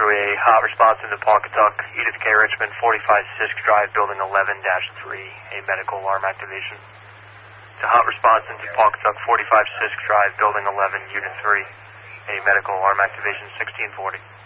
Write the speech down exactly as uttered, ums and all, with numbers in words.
a hot response into Pawcatuck, Edith K. Richmond, forty-five Sisk Drive, Building eleven dash three, a medical alarm activation. To hot response into Pawcatuck, forty-five Sisk Drive, Building eleven, Unit three, a medical alarm activation, sixteen forty.